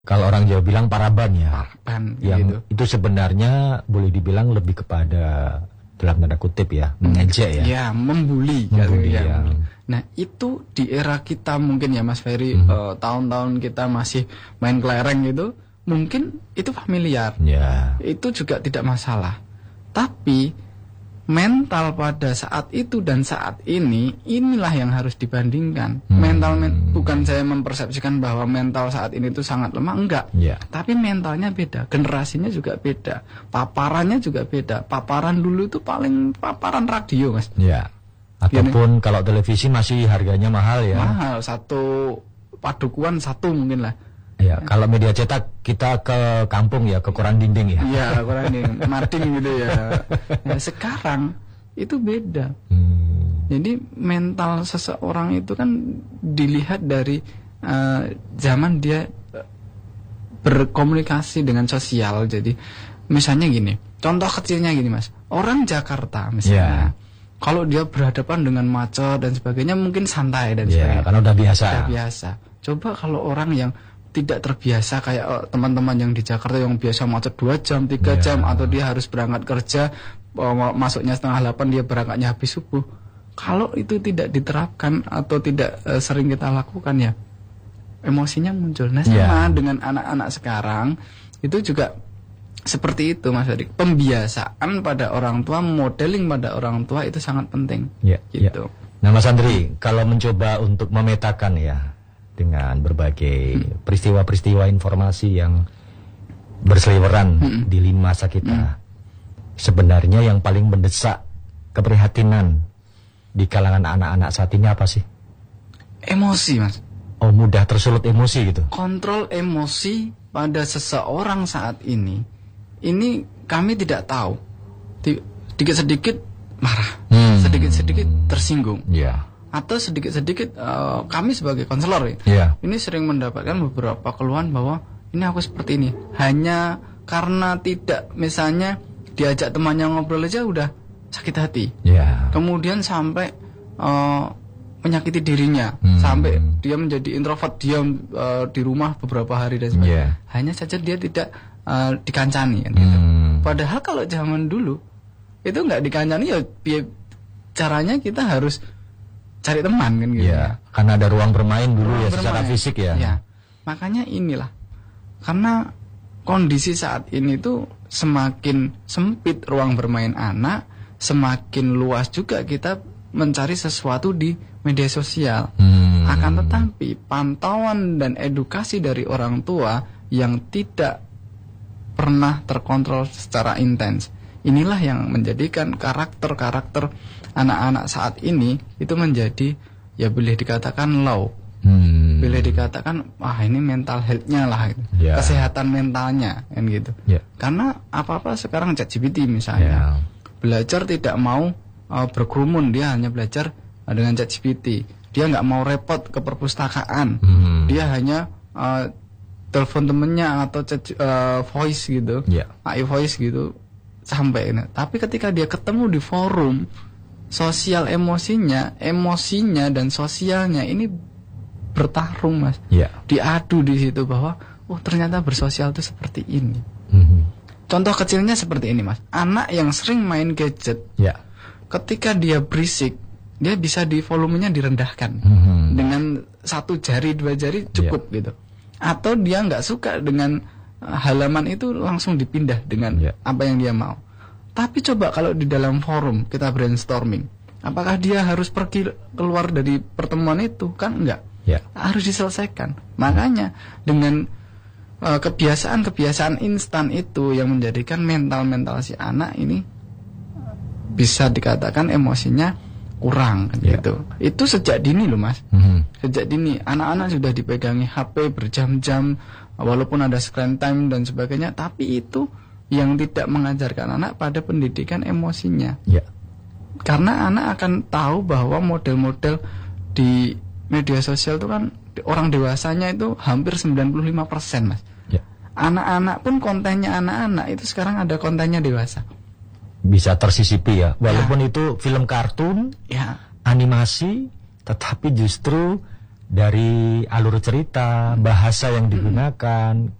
Kalau orang Jawa bilang paraban ya. Paraban yang gitu. Itu sebenarnya boleh dibilang lebih kepada dalam tanda kutip ya, mengejek ya. Ya, membuli ya. Nah, itu di era kita mungkin ya Mas Ferry, tahun-tahun kita masih main kelereng gitu, mungkin itu familiar. Ya. Itu juga tidak masalah. Tapi mental pada saat itu dan saat ini, inilah yang harus dibandingkan. Bukan saya mempersepsikan bahwa mental saat ini itu sangat lemah, enggak. Tapi mentalnya beda, generasinya juga beda, paparannya juga beda. Paparan dulu itu paling paparan radio, Mas. Ya. Ataupun gini, kalau televisi masih harganya mahal ya. Mahal, satu padukuan satu mungkin lah. Ya, kalau media cetak kita ke kampung ya, ke koran dinding ya. Iya, koran dinding, mading gitu ya. Nah, sekarang itu beda. Jadi mental seseorang itu kan dilihat dari zaman dia berkomunikasi dengan sosial. Jadi misalnya gini, contoh kecilnya gini Mas, orang Jakarta misalnya, kalau dia berhadapan dengan macet dan sebagainya mungkin santai dan sebagainya. Karena udah biasa. Udah biasa. Coba kalau orang yang tidak terbiasa kayak teman-teman yang di Jakarta yang biasa macet 2 jam, 3 jam, atau dia harus berangkat kerja, masuknya 7:30, dia berangkatnya habis subuh. Kalau itu tidak diterapkan atau tidak sering kita lakukan ya, emosinya muncul. Nah, sama dengan anak-anak sekarang, itu juga seperti itu Mas Ferry. Pembiasaan pada orang tua, modeling pada orang tua itu sangat penting. Gitu. Nah Mas Andri, kalau mencoba untuk memetakan ya, dengan berbagai peristiwa-peristiwa informasi yang berseliweran di lini masa kita, sebenarnya yang paling mendesak keprihatinan di kalangan anak-anak saat ini apa sih? Emosi Mas. Oh, mudah tersulut emosi gitu. Kontrol emosi pada seseorang saat ini kami tidak tahu. Sedikit-sedikit marah, sedikit-sedikit tersinggung. Atau sedikit-sedikit kami sebagai konselor ini sering mendapatkan beberapa keluhan bahwa ini aku seperti ini, hanya karena tidak misalnya diajak temannya ngobrol aja udah sakit hati, kemudian sampai menyakiti dirinya, sampai dia menjadi introvert, diam di rumah beberapa hari dan sebagainya. Hanya saja dia tidak dikancani kan, gitu. Padahal kalau zaman dulu itu nggak dikancani ya caranya kita harus cari teman kan gitu karena ada ruang bermain dulu secara fisik makanya inilah, karena kondisi saat ini tuh semakin sempit ruang bermain anak, semakin luas juga kita mencari sesuatu di media sosial. Akan tetapi pantauan dan edukasi dari orang tua yang tidak pernah terkontrol secara intens, inilah yang menjadikan karakter anak-anak saat ini itu menjadi ya boleh dikatakan low, boleh dikatakan ini mental health-nya lah gitu. Kesehatan mentalnya kan gitu. Karena apa-apa sekarang ChatGPT misalnya, belajar tidak mau berkerumun, dia hanya belajar dengan ChatGPT. Dia nggak mau repot ke perpustakaan, dia hanya telepon temennya atau voice gitu, AI voice gitu sampai ini. Tapi ketika dia ketemu di forum sosial, emosinya dan sosialnya ini bertarung Mas, diadu di situ bahwa ternyata bersosial itu seperti ini. Contoh kecilnya seperti ini Mas, anak yang sering main gadget, ketika dia berisik, dia bisa di volumenya direndahkan dengan 1 jari 2 jari cukup gitu. Atau dia nggak suka dengan halaman itu langsung dipindah dengan apa yang dia mau. Tapi coba kalau di dalam forum kita brainstorming, apakah dia harus pergi keluar dari pertemuan itu? Kan enggak. Harus diselesaikan. Makanya dengan kebiasaan instan itu yang menjadikan mental si anak ini bisa dikatakan emosinya kurang kan gitu. Itu sejak dini loh Mas. Sejak dini anak-anak sudah dipegangi HP berjam-jam, walaupun ada screen time dan sebagainya, tapi itu yang tidak mengajarkan anak pada pendidikan emosinya. Karena anak akan tahu bahwa model-model di media sosial itu kan orang dewasanya itu hampir 95% Mas. Anak-anak pun kontennya anak-anak itu sekarang ada kontennya dewasa. Bisa tersisipi ya, walaupun itu film kartun, animasi, tetapi justru dari alur cerita, bahasa yang digunakan,